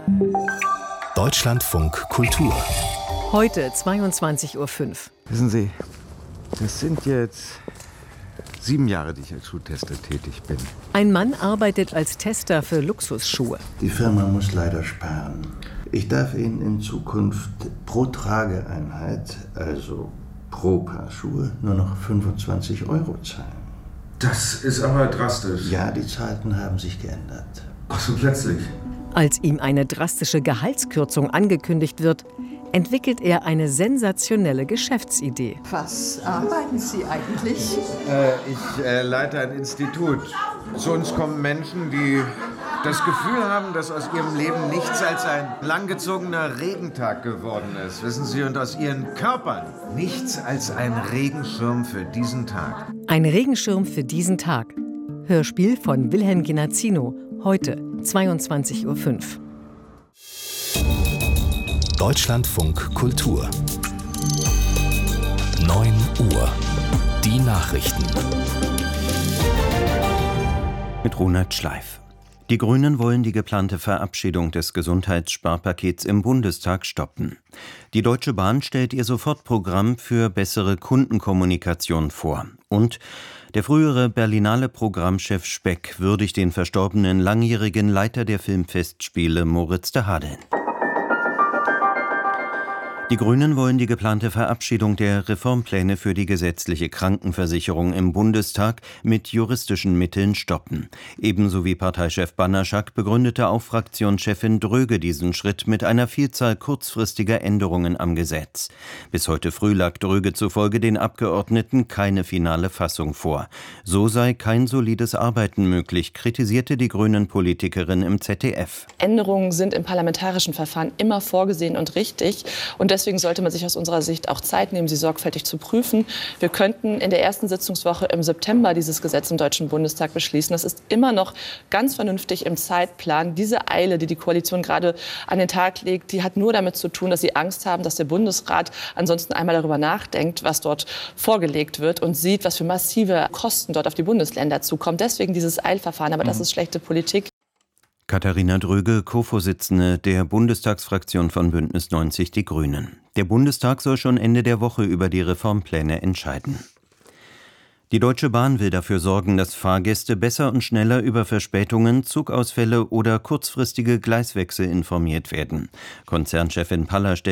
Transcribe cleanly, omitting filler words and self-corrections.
Deutschlandfunk Kultur. Heute 22:05 Uhr. Wissen Sie, das sind jetzt 7 Jahre, die ich als Schuhtester tätig bin. Ein Mann arbeitet als Tester für Luxusschuhe. Die Firma muss leider sparen. Ich darf Ihnen in Zukunft pro Trageeinheit, also pro Paar Schuhe, nur noch 25 € zahlen. Das ist aber drastisch. Ja, die Zeiten haben sich geändert. Ach so plötzlich. Als ihm eine drastische Gehaltskürzung angekündigt wird, entwickelt er eine sensationelle Geschäftsidee. Was arbeiten Sie eigentlich? Ich leite ein Institut. Zu uns kommen Menschen, die das Gefühl haben, dass aus ihrem Leben nichts als ein langgezogener Regentag geworden ist. Wissen Sie, und aus ihren Körpern nichts als ein Regenschirm für diesen Tag. Ein Regenschirm für diesen Tag. Hörspiel von Wilhelm Genazzino. Heute 22:05 Uhr. Deutschlandfunk Kultur. 9 Uhr. Die Nachrichten. Mit Ronald Schleif. Die Grünen wollen die geplante Verabschiedung des Gesundheitssparpakets im Bundestag stoppen. Die Deutsche Bahn stellt ihr Sofortprogramm für bessere Kundenkommunikation vor. Und der frühere Berlinale-Programmchef Speck würdigt den verstorbenen langjährigen Leiter der Filmfestspiele Moritz de Hadeln. Die Grünen wollen die geplante Verabschiedung der Reformpläne für die gesetzliche Krankenversicherung im Bundestag mit juristischen Mitteln stoppen. Ebenso wie Parteichef Banaszak begründete auch Fraktionschefin Dröge diesen Schritt mit einer Vielzahl kurzfristiger Änderungen am Gesetz. Bis heute früh lag Dröge zufolge den Abgeordneten keine finale Fassung vor. So sei kein solides Arbeiten möglich, kritisierte die Grünen-Politikerin im ZDF. Änderungen sind im parlamentarischen Verfahren immer vorgesehen und richtig. Und deswegen sollte man sich aus unserer Sicht auch Zeit nehmen, sie sorgfältig zu prüfen. Wir könnten in der ersten Sitzungswoche im September dieses Gesetz im Deutschen Bundestag beschließen. Das ist immer noch ganz vernünftig im Zeitplan. Diese Eile, die die Koalition gerade an den Tag legt, die hat nur damit zu tun, dass sie Angst haben, dass der Bundesrat ansonsten einmal darüber nachdenkt, was dort vorgelegt wird und sieht, was für massive Kosten dort auf die Bundesländer zukommen. Deswegen dieses Eilverfahren. Aber das ist schlechte Politik. Katharina Dröge, Co-Vorsitzende der Bundestagsfraktion von Bündnis 90 Die Grünen. Der Bundestag soll schon Ende der Woche über die Reformpläne entscheiden. Die Deutsche Bahn will dafür sorgen, dass Fahrgäste besser und schneller über Verspätungen, Zugausfälle oder kurzfristige Gleiswechsel informiert werden. Konzernchefin Paller stellt